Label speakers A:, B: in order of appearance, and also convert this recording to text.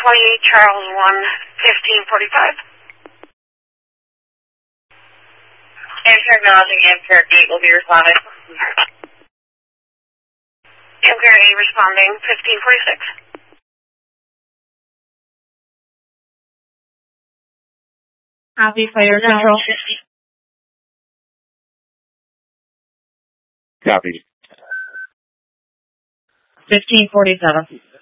A: Charles 1, 1545.
B: Amtrak acknowledging Amtrak 8 will be responding.
A: Amtrak 8 responding, 1546.
C: Copy, Fire Control.
D: Copy.
C: 1547.